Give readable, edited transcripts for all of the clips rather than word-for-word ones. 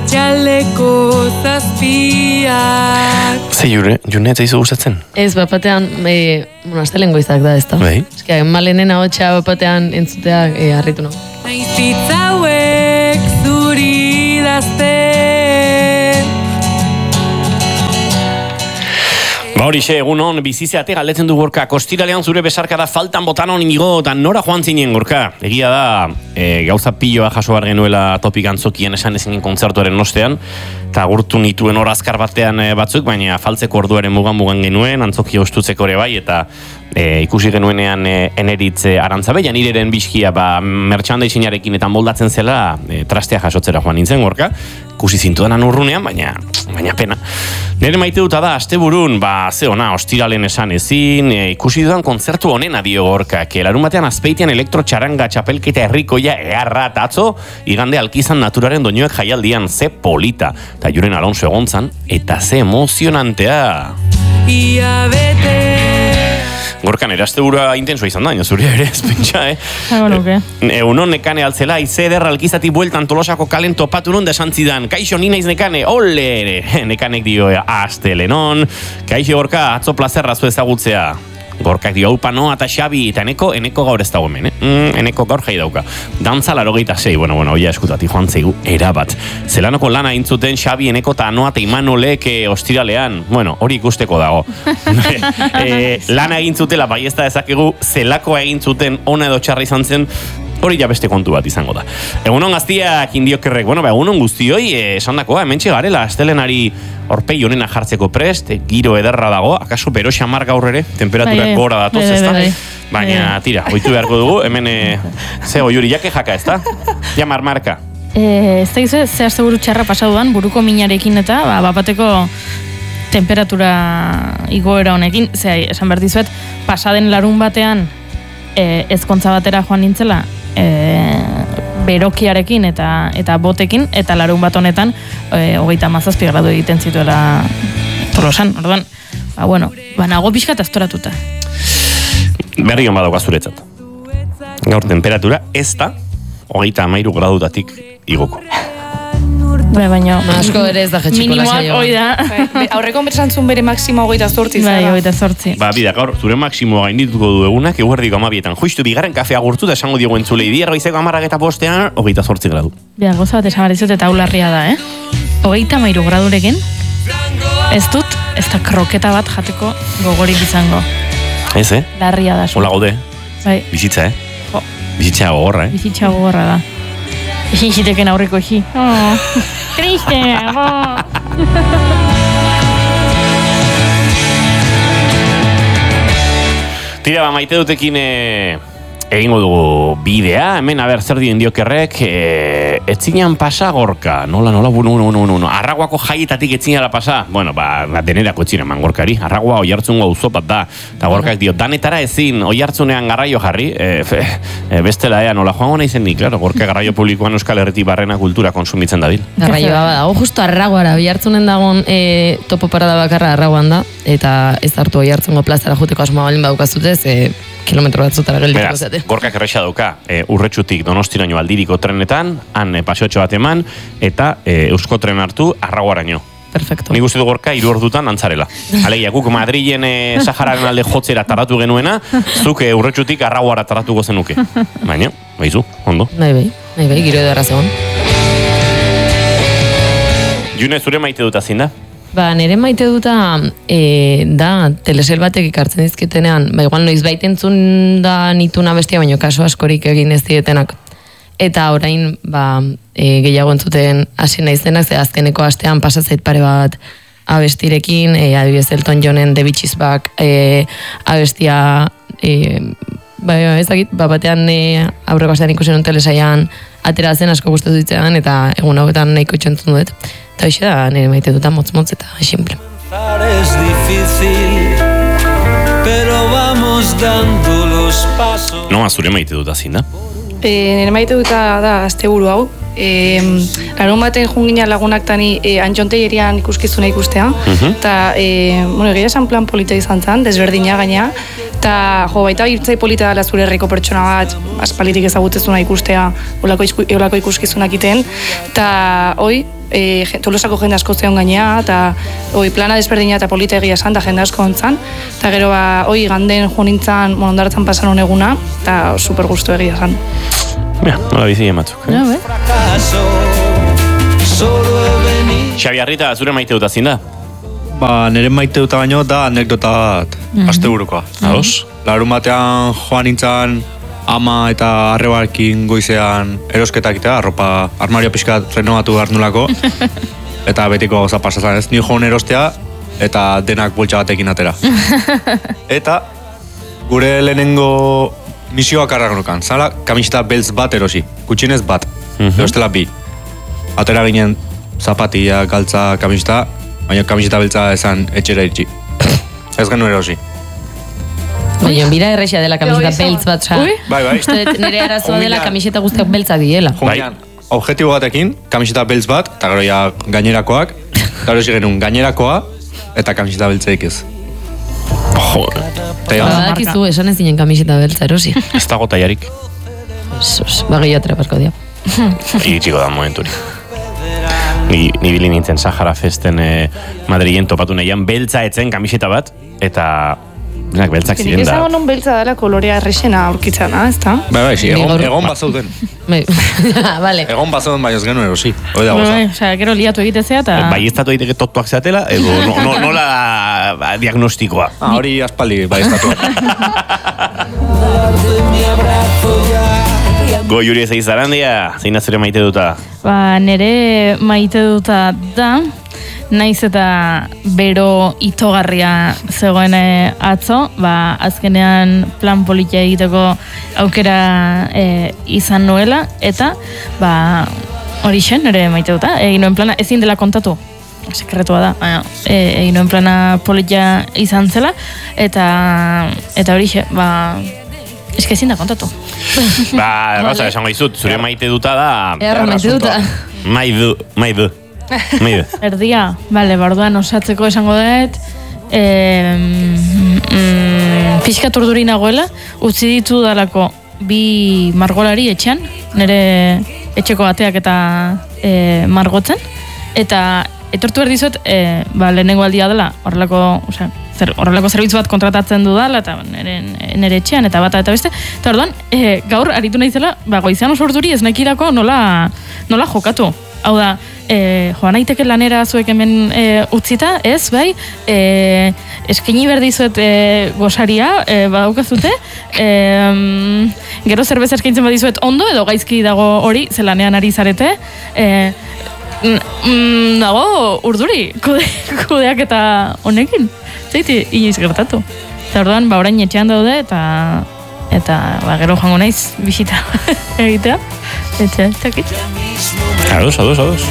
Arratxaldeko zazpiak. Ze June ez zaizu gustatzen? Ez, bapatean, astelen goizak da, ez da. Bai. Eska, malenen ahotsa bapatean entzutea harritu no. Naizitz hauek zuri dazte. Horixe, egunon, bizizeate galdetzen du Gorka. Kostiralean zure besarkada faltan botanon inigo, eta nora joan zinen, Gorka? Egia da, gauza pilloa jaso bar genuela topik antzokien esan ezinen kontzertuaren ostean, eta gurtu nituen hor azkar batean batzuk, baina faltzeko orduaren mugan genuen, antzokia ostutzeko ere bai, eta ikusi genuenean eneritz arantzabe, janireren bizkia merchandisinarekin eta moldatzen zela trastea jasotzera joan nintzen, Gorka. Ikusi zintudanan urrunean, baina pena. Nire maite duta da, asteburun, ze ona, ostiralen esan ezin, ikusi dudan kontzertu honena dio Gorka, larun batean azpeitian elektrotxaranga txapelketa herrikoia eharra atzo, igande alkizan naturaren doinuak jaialdian, ze polita, eta Julen Alonso egontzan, eta ze emozionantea. Ia bete. Gorka, nire asteburua intensoa izan da, zure ere ez pentsa, Egunon nekane altzela, ize ederra alkizatik bueltan Tolosako kalen topatu non desantzidan. Kaixo, ni naiz nekane, ole ere. Nekanek dio astelenon. Kaixo, Gorka, atzo plazerra zu ezagutzea. Gorkak dio haupa no, eta Xabi, eta eneko gaur ez dago hemen, eneko gaur jai dauka. Dantza 86, bueno, oia eskutati joan zeigu, erabat. Zelanoko lana intzuten Xabi, eneko eta Anoa eta Imanolek ostiralean, bueno, hori ikusteko dago. Lana egin zutela, bai ez da ezakegu, zelakoa egin zuten ona edo txarra izan zen, hori ja beste kontu bat izango da. Egunon gaztiak indiokerrek, egunon guztioi, esan dakoa, hementxe garela, astelenari orpei honena jartzeko prest, giro ederra dago, akaso bero xamar gaur ere, temperatura gora datoz, ez da? Baina, tira, oitu beharko dugu, hemen, ze oiuri, jake jaka, ez da? Ja marmarka. Ez da gizu, ze asteburu txarra pasaudan, buruko minarekin eta, bapateko temperatura igoera honekin, ze, esan behar dizuet, pasaden larun batean, ezkontza batera joan nintzela, berokiarekin eta botekin, eta larun bat honetan 37 gradu egiten zituela Tolosan, orduan, nago pixka eta astoratuta. Berri hon badauka zuretzat. Gaur temperatura ez da 33 gradutatik igoko. Baina asko ere ez da jetxiko lasaio. Aurreko betzantzun bere maksimo 28 Bai, 28. Bida, gaur, zure maksimoa gaindituko du egunak, eguerdiko 12etan. Juistu bigarren kafea gurtu da esango diego entzulei diarra izeko 10:08 28 gradu. Bida, goza bat esan barizut eta ularria da, 33 gradurekin, ez dut, ez da kroketa bat jateko gogorik izango. Ez, Larria da. Hola gaude, bai. Bizitza, Bizitza gogorra, Bizitza gogorra da. Xiteken aurreko xi. Triste, Tira, maite dutekin egingo dugu bidea, hemen zer dien diokerrek, etzinean pasa Gorka, nola, Arraguako jaietatik etzinala pasa, denerako etzinen eman Gorkari, Arragua oihartzungo auzopat da, eta Gorkak dio, danetara ezin oihartzunean garraio jarri, bestela nola joango nahi zen nik, Gorka garraio publikoan Euskal Herritik barrena kultura konsumitzen dabil. Garraioa badago, justo Arraguara, oihartzunen dagoen topo parada bakarra Arraguan da, eta ez hartu oihartzungo plazara juteko asmoa balin badukazutez, kilometro batzutara geldituko zate. Gorkak erresa dauka, Urretxutik Donostiraino aldiriko trenetan, han paseotxo bat eman, eta Eusko tren hartu Arraguaraino. Perfecto. Nik uste du Gorka 3 ordutan antzarela. Alegia, guk Madrilen Sahararen alde jotzera tardatu genuena, zuk Urretxutik Arraguara tardatuko zenuke. Baina, baizu, ondo. Bai, giro edarra zegoen. June, zure maite dut azin da? Nire maite duta da telesel batek ikartzen dizkitenean, igual noiz baitentzun da nituna bestia, baino kaso askorik egin ez dietenak. Eta orain, gehiago entzuten hasi naizenak, ze azkeneko astean pasazait pare bat abestirekin, adibidez Elton Johnen The Beach is Back abestia, ezagit, batean aurreko astean ikusen telesaian atera zen asko gustatu ditzean, eta egun hauetan nahiko itxentzun dut. Eta hoxe da, nire maite duta motz-motz eta simple. Es difícil, pero vamos dando los pasos. No, zure maite dut azin da? Nire maite duta da asteburu hau. Larun baten jungina lagunak tani Antxonteierian ikuskizuna ikustea. Eta, egia esan plan polita izan zen, desberdina gaina. Eta, baita irtzai polita dela zure herriko pertsona bat, aspalitik ezagutzezuna ikustea, olako ikuskizunak iten. Eta, Tolosako jende asko zeon gainea, eta plana desberdina eta politegia esan, da jende asko ontzan, eta gero ganden jo nintzen, ondaratzen pasan honeguna, eta super gustu egia esan. Ja, nola bizi ematzuk. Ja, be. Xabi Arrita, zure maite dut azin da? Nire maite dut baino da anekdota bat, asteburukoa. Ados? Larun batean joan nintzen ama eta arrebarekin goizean erosketak itea, arropa armario pixkat renovatu behar nulako, eta betiko gauza pasazan ez, ni joan erostea, eta denak boltsa batekin atera. Eta gure lehenengo misioak arragonokan, zala kamiseta beltz bat erosi, gutxinez bat, erostela bi. Atera ginen zapatia, galtza, kamiseta, baina kamiseta beltza esan etxera itxi. Ez genuen erosi. Baina, bira errexia dela kamiseta beltz bat, Bai. Nire arazoa dela kamiseta guztiak beltza diela. Joan, objektibo batekin, kamiseta beltz bat, eta gero ja gainerakoak, eta erosi genuen gainerakoa, eta kamiseta beltzaik ez. Joder. Badakizu, esan ez zinen kamiseta beltza erosi. Ez dago taiarik. Bagio atrapazko dia. Iritsiko da momenturi. Ni bili nintzen Sahara Festen Madrilen topatu nahian, beltza etzen kamiseta bat, eta denak beltzak ziren da. Nik ezago non beltza dela kolorea errexena aurkitzen, ezta? Bai, egon bat zauden. Vale. Egon bat zauden baina ez genuen erosi. Osea, gero liatu egitezea eta... Bai ez tatu egiteke totuak zeatela, edo nola diagnostikoa. Hori aspaldi bai ez tatu. Goi Juri ezagin zarandia, zein azure maite duta? Nere maite duta da, naiz eta bero itogarria zegoen atzo, azkenean plan politia egiteko aukera izan nuela, eta horixe nere maite duta, egin nuen plana, ezin dela kontatu, sekretua da, egin nuen plana politia izan zela, eta horixe, eske ezin da kontatu. Gauza, esango izut, zure maite duta da... Maite duta. Maidu. Erdia, orduan osatzeko esango dut, pixkat urduri nagoela, utzi ditu dalako bi margolari etxean, nire etxeko bateak eta margotzen, eta etortu behar dizuet, lehenengo aldia dela, horrelako zerbitzu bat kontratatzen dudala, eta nire etxean, eta bata eta beste, eta orduan, gaur aritu nahizela, goizean oso urduri ez nekirako nola jokatu. Hau da, joan naiteke lanera zuek hemen utzita, ez, bai, eskaini berdizuet gosaria, badaukazute, gero zerbeza eskaintzen badizuet ondo, edo gaizki dago hori, zelanean ari zarete, dago urduri, kudeak eta honekin, zeiti, inoiz gertatu. Eta orduan, orain etxean daude, eta gero joango naiz bisita egitea, eta txakit. Ados.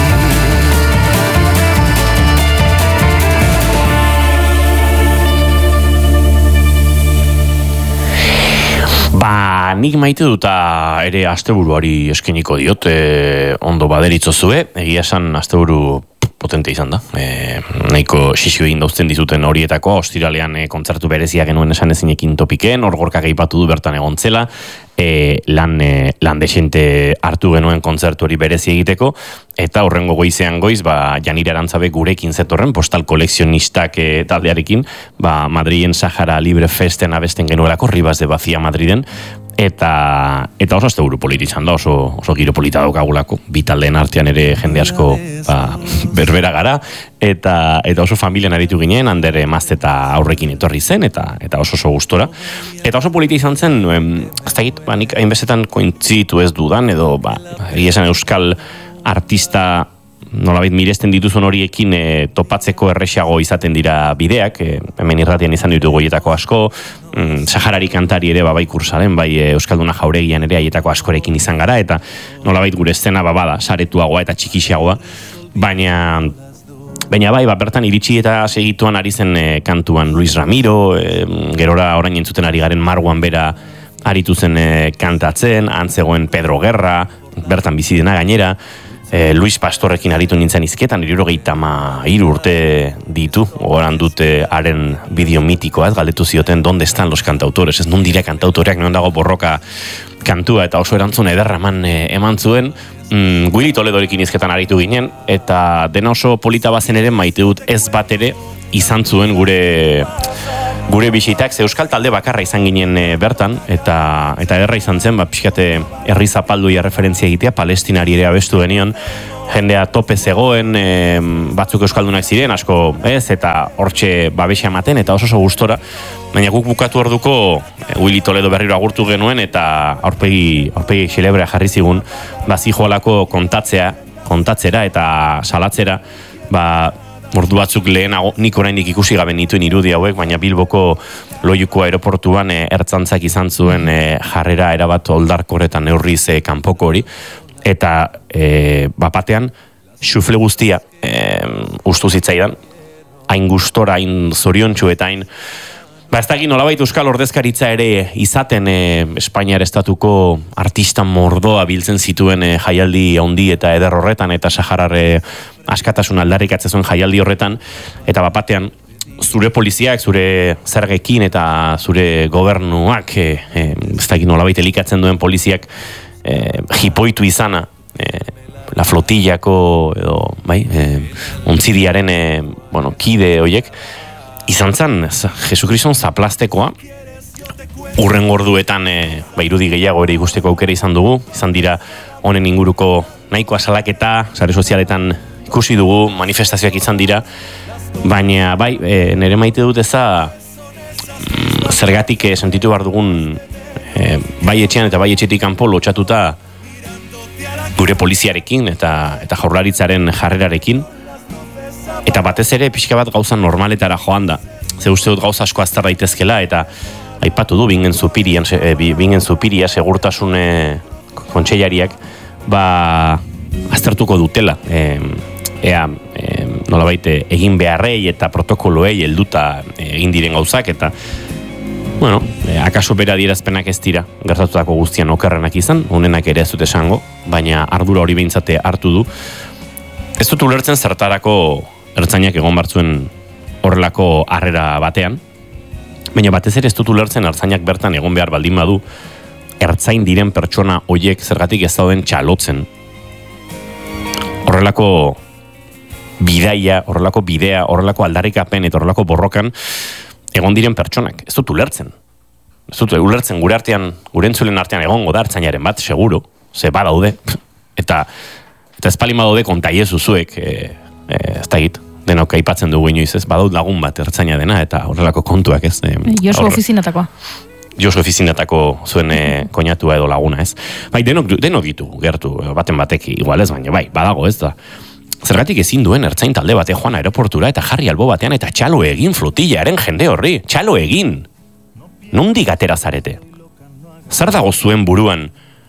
Nik maite duta ere asteburuari eskeniko diot, ondo baderitzozue, egia esan asteburu potente izan da. Nahiko xixio egin dauzten dizuten horietako, ostiralean kontzertu berezia genuen esan ezinekin topiken, Gorkak aipatu du bertan egon zela, lan desente hartu genuen kontzertu hori berezi egiteko, eta horrengo goizean goiz, Janire Arantzabe gurekin zetorren, postal kolekzionistak taldearekin, Madrilen Sahara Libre Festen abesten genuelako, Ribas de Bazia Madriden, eta oso asteburu politi izan da, oso giro polita daukagulako, bi taldeen artean ere jende asko berbera gara, eta oso familian aritu ginen, Ander emazte eta aurrekin etorri zen, eta oso gustora. Eta oso politi izan zen, ez dakit, nik hainbezetan kointzitu ez dudan, edo esan euskal artista nolabait miresten dituzun horiekin topatzeko erresago izaten dira bideak, hemen irratian izan ditugu haietako asko, Saharari kantari ere bai kursaren, bai Euskalduna Jauregian ere haietako askorekin izan gara, eta nolabait gure eszena bada saretuagoa eta txikixiagoa, baina bai, bertan iritsi eta segituan ari zen kantuan Luis Ramiro, gerora orain entzuten ari garen Marwan bera aritu zen kantatzen, antzegoen Pedro Guerra, bertan bizi dena gainera, Luis Pastorrekin aritu nintzen izketan, 73 urte ditu, oran dute haren bideo mitikoa, galdetu zioten, donde están los cantautores, ez non dira kantautoreak, non dago borroka kantua eta oso erantzun ederra eman zuen. Willy Toledorekin hizketan aritu ginen, eta dena oso polita bazen ere maite dut ez bat ere izan zuen gure bisitak, ze euskal talde bakarra izan ginen bertan, eta ederra izan zen, pixkate herri zapalduia referentzia egitea, Palestinari ere abestu genion, jendea tope zegoen, batzuk euskaldunak ziren, asko ez, eta hortxe babesa ematen, eta oso gustora, baina guk bukatu orduko Willy Toledo berriro agurtu genuen, eta aurpegi xelebrea jarri zigun, zijoalako kontatzera eta salatzera, ordu batzuk lehenago, nik oraindik ikusi gabe nituen irudi hauek, baina Bilboko Loiuko aeroportuan ertzantzak izan zuen jarrera erabat oldarkorretan neurriz kanpoko hori, eta bapatean xufle guztia ustu zitzaidan, hain gustora, hain zoriontsu eta hain ez dakit nolabait euskal ordezkaritza ere izaten Espainiar estatuko artista mordoa biltzen zituen jaialdi handi eta eder horretan, eta Saharar askatasun aldarrikatzen zuen jaialdi horretan, eta bapatean zure poliziak, zure zergekin eta zure gobernuak, ez dakit nolabait elikatzen duen poliziak jipoitu izana, la flotillako edo, ontzidiaren kide horiek, izan zen, Jesukriston zaplastekoa, urren gorduetan irudi gehiago ere ikusteko aukera izan dugu, izan dira honen inguruko nahikoa salaketa, sare sozialetan ikusi dugu, manifestazioak izan dira, baina nire maite dut eza zergatik sentitu behar dugun bai etxean eta bai etxetik kanpo lotxatuta gure poliziarekin eta jaurlaritzaren jarrerarekin, eta batez ere pixka bat gauza normaletara joan da. Ze uste dut gauza asko azter daitezkela, eta aipatu du bingen zupiria segurtasun kontseilariak aztertuko dutela. Ea nolabait egin beharrei eta protokoloei helduta egin diren gauzak, eta akaso bera adierazpenak ez dira gertatutako guztian okerrenak izan, honenak ere ez dut esango, baina ardura hori behintzate hartu du. Ez dut ulertzen zertarako ertzainak egon bartzuen horrelako harrera batean, baina batez ere ez dut ulertzen ertzainak bertan egon behar baldin badu, ertzain diren pertsona hoiek zergatik ez dauden txalotzen. Horrelako bidaia, horrelako bidea, horrelako aldarrikapen eta horrelako borrokan egon diren pertsonak. Ez dut ulertzen. Ez dut ulertzen gure artean, gure entzulen artean egongo da ertzainaren bat, seguro, ze badaude, eta espalin badaude kontaiezu zuek, ez da egit, denok aipatzen dugu inoiz, ez, badaut lagun bat ertzaina dena, eta horrelako kontuak, ez. Josu ofizinatakoa. Josu ofizinatako zuen koinatua edo laguna, ez. Denok ditu, gertu, baten bateki, igual ez, baina badago, ez da. Zergatik ezin duen ertzain talde bate joan aeroportura eta jarri albo batean eta txalo egin flotillaren jende horri, txalo egin. Nondik atera zarete? Zer dago zuen buruan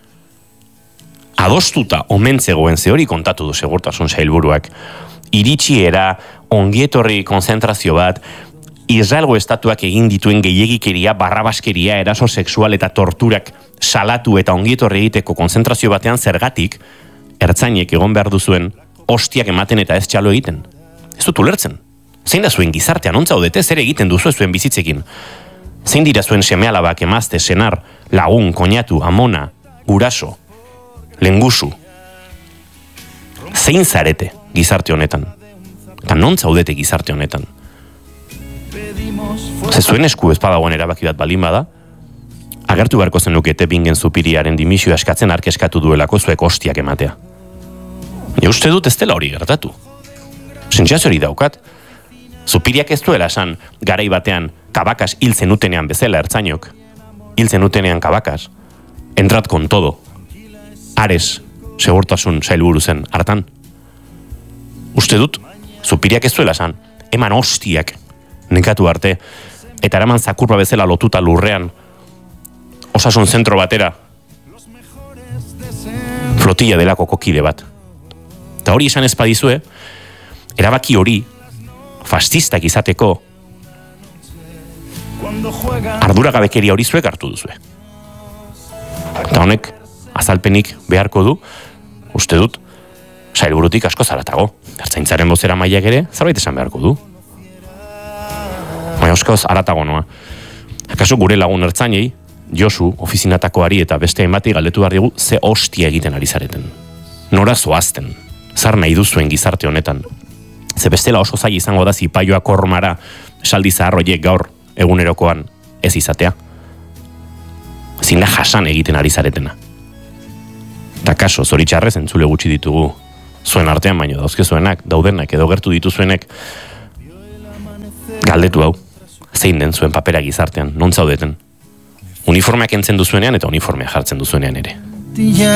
adostuta omen zegoen, ze hori kontatu du segurtasun sailburuak, iritsiera, ongietorri konzentrazio bat, Israelgo estatuak egin dituen gehiegikeria, barrabaskeria, eraso sexual eta torturak salatu eta ongietorri egiteko konzentrazio batean zergatik ertzainek egon behar duzuen ostiak ematen eta ez txalo egiten. Ez dut ulertzen. Zein da zuen gizartean, ontza odete, zer egiten duzu zuen bizitzekin? Zein dira zuen seme-alabak, emazte, senar, lagun, koñatu, amona, guraso, lengusu? Zein zarete gizarte honetan? Eta non zaudete gizarte honetan? Ze zuen esku ez badagoen erabaki bat balin bada, agertu beharko zenukete bingen zupiriaren dimisioa eskatzen ark eskatu duelako zuek ostiak ematea. Ja, uste dut ez dela hori gertatu. Sentsazio hori daukat. Zupiriak ez duela esan garai batean Kabakas hiltzen utenean bezala ertzainok. Hiltzen utenean Kabakas. Entrat con todo. Ares, segurtasun sailburu zen hartan. Uste dut, zupiriak ez duela esan, eman ostiak nekatu arte, eta eraman zakurba bezala lotuta lurrean, osasun zentro batera, flotilla delako kokide bat. Eta hori esan ezpadizue, erabaki hori, fascistak izateko, arduragabekeria hori zuek hartu duzue. Eta honek, azalpenik beharko du, uste dut, sailburutik asko zaratago. Ertzaintzaren bozera mailak ere, zerbait esan beharko du. Baina oskauz aratago noa. Akaso gure lagun ertzainei, Josu, ofizinatakoari eta beste hainbati galdetu behar digu, ze hostia egiten ari zareten. Nora zoazten, zar nahi duzuen gizarte honetan. Ze bestela oso zaila izango da zipaioa kormara esaldi zaharroiek gaur egunerokoan ez izatea. Zin da jasan egiten ari zaretena. Da kaso, zoritxarrez entzule gutxi ditugu zuen artean baino dauzkezuenak, daudenak edo gertu dituzuenek galdetu hau, zein den zuen papera gizartean, non zaudeten. Uniformeak entzen duzuenean eta uniformea jartzen duzuenean ere.